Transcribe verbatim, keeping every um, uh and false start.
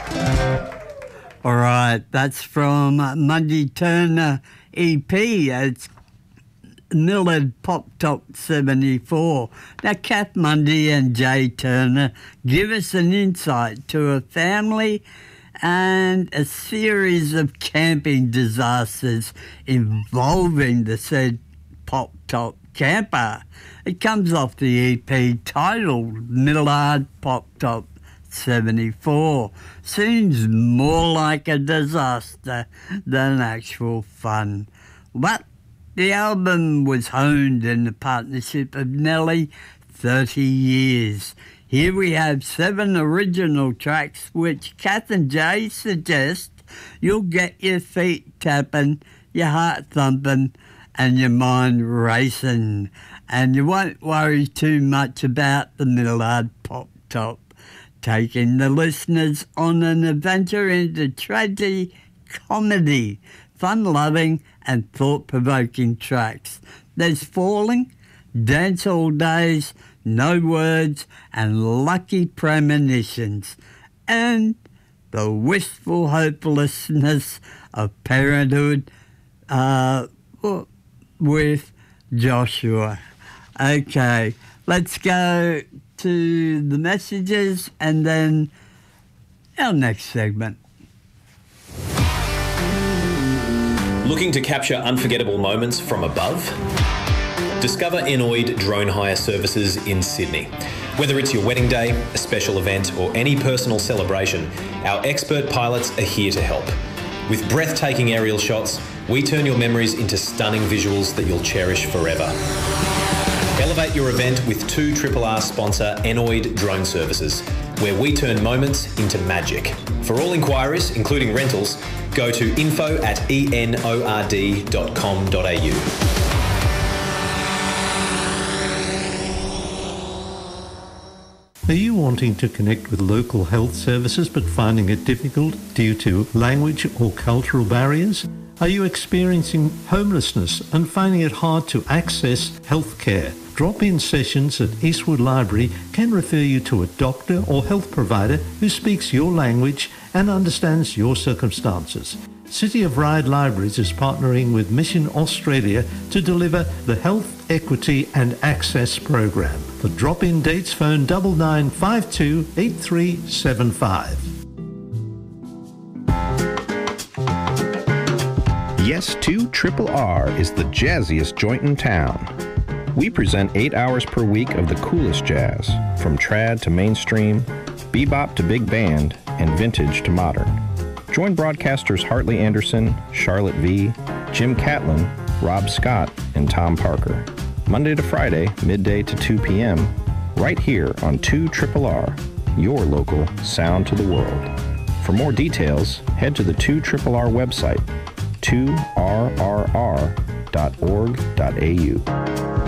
All right, that's from Mundy Turner E P. It's Millard Pop Top seventy-four. Now, Kath Mundy and Jay Turner give us an insight to a family and a series of camping disasters involving the said Pop Top camper. It comes off the E P titled Millard Pop Top seventy-four. Seems more like a disaster than actual fun. But the album was honed in the partnership of nearly thirty years. Here we have seven original tracks which Kath and Jay suggest you'll get your feet tapping, your heart thumping and your mind racing. And you won't worry too much about the Millard Pop Top, taking the listeners on an adventure into tragedy, comedy, fun-loving and thought-provoking tracks. There's Falling, Dance All Days, No Words and Lucky Premonitions, and the wistful hopelessness of parenthood uh, with Joshua. Okay, let's go to the messages and then our next segment. Looking to capture unforgettable moments from above? Discover Enoid Drone Hire Services in Sydney. Whether it's your wedding day, a special event, or any personal celebration, our expert pilots are here to help. With breathtaking aerial shots, we turn your memories into stunning visuals that you'll cherish forever. Elevate your event with two R R R sponsor Enoid Drone Services, where we turn moments into magic. For all inquiries, including rentals, go to info at enord dot com dot a u. Are you wanting to connect with local health services but finding it difficult due to language or cultural barriers? Are you experiencing homelessness and finding it hard to access health care? Drop-in sessions at Eastwood Library can refer you to a doctor or health provider who speaks your language and understands your circumstances. City of Ryde Libraries is partnering with Mission Australia to deliver the Health, Equity and Access program. For drop-in dates, phone nine nine five two eight three seven five. Yes to Triple R is the jazziest joint in town. We present eight hours per week of the coolest jazz, from trad to mainstream, bebop to big band, and vintage to modern. Join broadcasters Hartley Anderson, Charlotte V, Jim Catlin, Rob Scott, and Tom Parker. Monday to Friday, midday to two p.m., right here on two R R R, your local sound to the world. For more details, head to the two R R R website, two R R R dot org dot a u.